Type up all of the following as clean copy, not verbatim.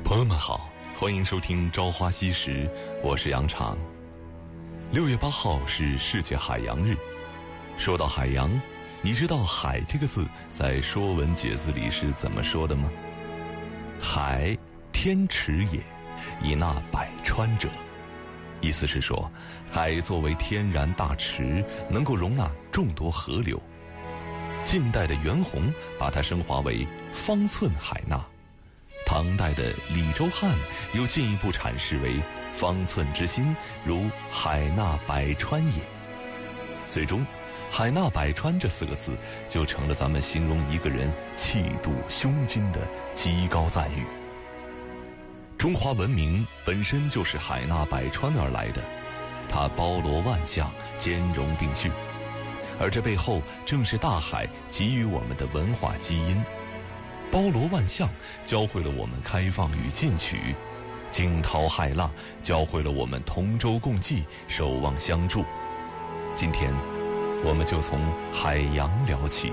朋友们好，欢迎收听朝花夕拾，我是杨常。6月8号是世界海洋日。说到海洋，你知道海这个字在《说文解字》里是怎么说的吗？海，天池也，以纳百川者。意思是说，海作为天然大池，能够容纳众多河流。晋代的袁弘把它升华为方寸海纳，唐代的李周汉又进一步阐释为方寸之心，如海纳百川也。最终，海纳百川这4个字就成了咱们形容一个人气度胸襟的极高赞誉。中华文明本身就是海纳百川而来的，它包罗万象，兼容并蓄，而这背后正是大海给予我们的文化基因。包罗万象教会了我们开放与进取，惊涛骇浪教会了我们同舟共济，守望相助。今天我们就从海洋聊起。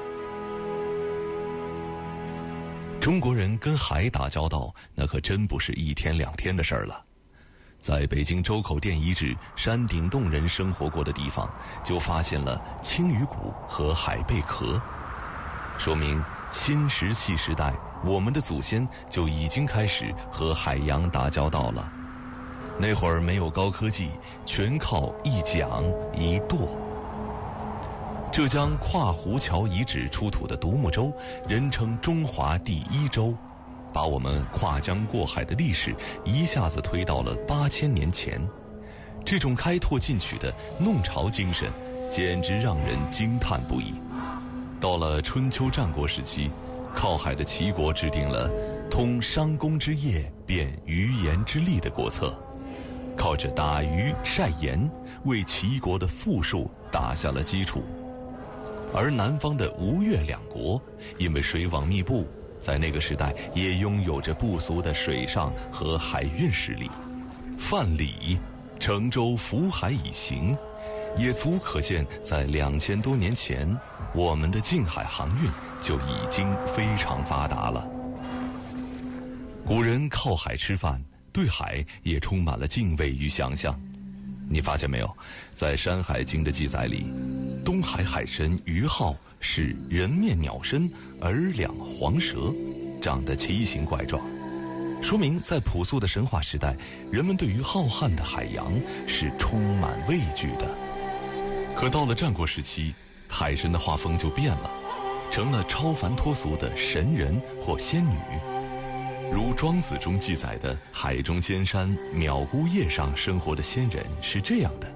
中国人跟海打交道，那可真不是1天2天的事儿了。在北京周口店遗址山顶洞人生活过的地方，就发现了青鱼骨和海贝壳，说明新石器时代我们的祖先就已经开始和海洋打交道了。那会儿没有高科技，全靠一桨一舵。浙江跨湖桥遗址出土的独木舟，人称中华第1舟，把我们跨江过海的历史一下子推到了8000年前。这种开拓进取的弄潮精神，简直让人惊叹不已。到了春秋战国时期，靠海的齐国制定了通商工之业，变鱼盐之利的国策，靠着打鱼晒盐，为齐国的富庶打下了基础。而南方的吴越2国，因为水网密布，在那个时代也拥有着不俗的水上和海运实力。范蠡乘舟浮海以行，也足可见在2000多年前，我们的近海航运就已经非常发达了。古人靠海吃饭，对海也充满了敬畏与想象。你发现没有，在《山海经》的记载里，东海海神于浩是人面鸟身，耳两黄蛇，长得奇形怪状，说明在朴素的神话时代，人们对于浩瀚的海洋是充满畏惧的。可到了战国时期，海神的画风就变了，成了超凡脱俗的神人或仙女。如《庄子》中记载的海中仙山淼姑叶上生活的仙人是这样的：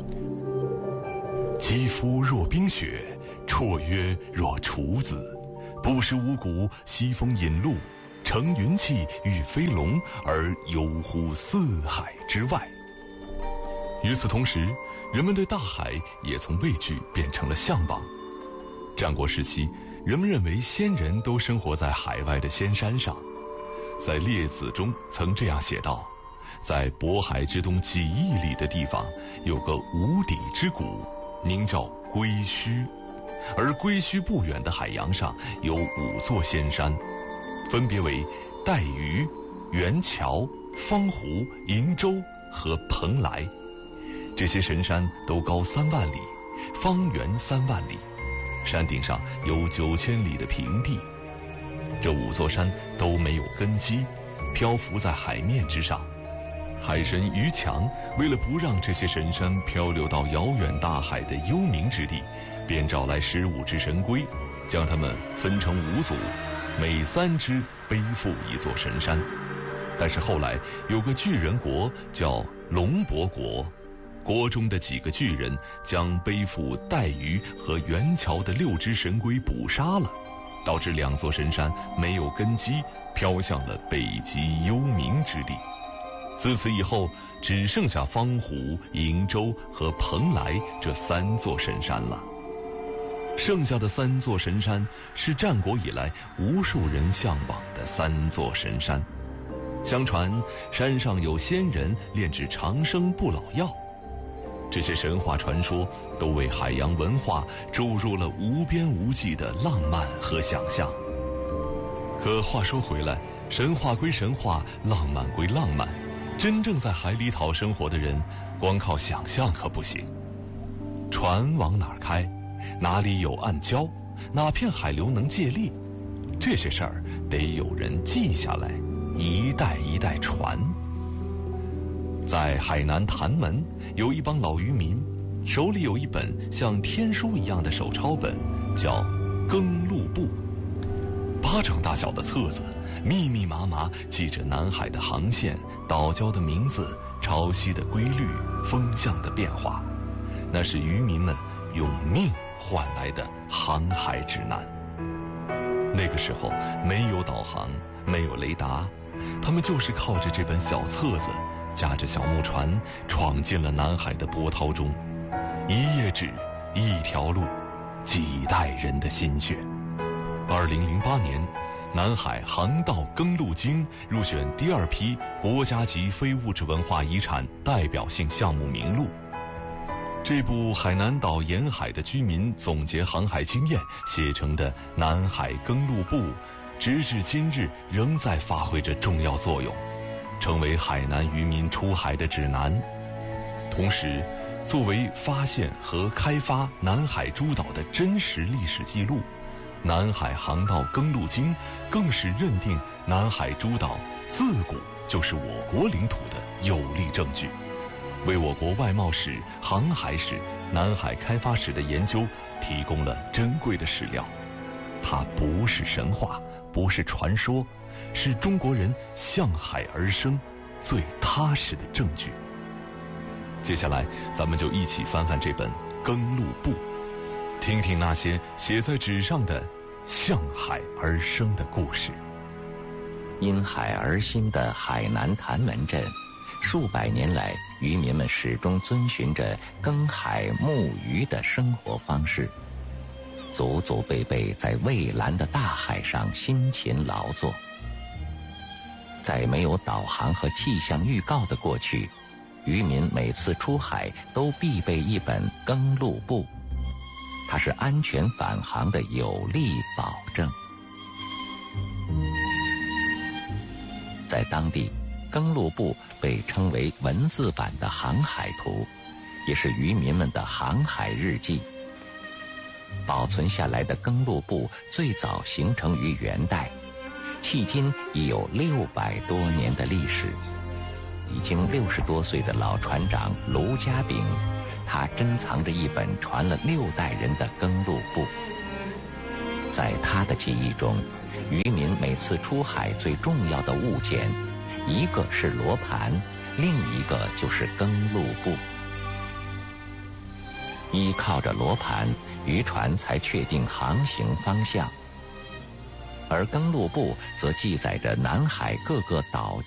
肌肤若冰雪，绰约若处子，不食五谷，西风引路，乘云气御飞龙，而游乎四海之外。与此同时，人们对大海也从畏惧变成了向往。战国时期，人们认为仙人都生活在海外的仙山上。在《列子》中曾这样写道：在渤海之东几亿里的地方，有个无底之谷，名叫归墟。而归墟不远的海洋上有5座仙山，分别为带鱼、元桥、方湖、瀛洲和蓬莱。这些神山都高3万里，方圆3万里，山顶上有9000里的平地。这5座山都没有根基，漂浮在海面之上。海神于强为了不让这些神山漂流到遥远大海的幽冥之地，便找来15只神龟，将它们分成5组，每3只背负1座神山。但是后来有个巨人国叫龙伯国，国中的几个巨人将背负带鱼和元桥的6只神龟捕杀了，导致2座神山没有根基，飘向了北极幽冥之地。自此以后，只剩下方湖、瀛洲和蓬莱这3座神山了。剩下的3座神山是战国以来无数人向往的3座神山。相传山上有仙人炼制长生不老药，这些神话传说都为海洋文化注入了无边无际的浪漫和想象。可话说回来， 神话归神话，浪漫归浪漫，真正在海里讨生活的人，光靠想象可不行。船往哪儿开？哪里有暗礁？哪片海流能借力？这些事儿得有人记下来，一代一代传。在海南潭门，有一帮老渔民，手里有一本像天书一样的手抄本，叫《耕路簿》。巴掌大小的册子，密密麻麻记着南海的航线、岛礁的名字、潮汐的规律、风向的变化。那是渔民们用命换来的航海指南。那个时候没有导航，没有雷达，他们就是靠着这本小册子，驾着小木船闯进了南海的波涛中。一页纸，一条路，几代人的心血。2008年，南海航道耕路经入选第2批国家级非物质文化遗产代表性项目名录。这部海南岛沿海的居民总结航海经验写成的《南海耕路簿》，直至今日仍在发挥着重要作用，成为海南渔民出海的指南。同时，作为发现和开发南海诸岛的真实历史记录，南海航道耕路经更是认定南海诸岛自古就是我国领土的有力证据，为我国外贸史、航海史、南海开发史的研究提供了珍贵的史料。它不是神话，不是传说，是中国人向海而生最踏实的证据。接下来，咱们就一起翻翻这本《耕路簿》，听听那些写在纸上的向海而生的故事。 因海而兴的海南潭门镇，数百年来，渔民们始终遵循着耕海牧渔的生活方式，祖祖辈辈在蔚蓝的大海上辛勤劳作。在没有导航和气象预告的过去，渔民每次出海都必备一本耕路簿，它是安全返航的有力保证。在当地，耕路簿被称为文字版的航海图，也是渔民们的航海日记。保存下来的耕路簿最早形成于元代，迄今已有600多年的历史。已经60多岁的老船长卢家炳，他珍藏着一本传了6代人的耕路簿。在他的记忆中，渔民每次出海最重要的物件，一个是罗盘，另一个就是耕路簿。依靠着罗盘，渔船才确定航行方向，而耕路簿则记载着南海各个岛